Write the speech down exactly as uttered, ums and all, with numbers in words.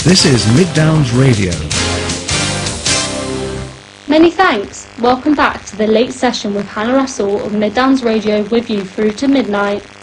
This is Mid Downs Radio. Many thanks. Welcome back to the late session with Hannah Russell of Mid Downs Radio with you through to midnight.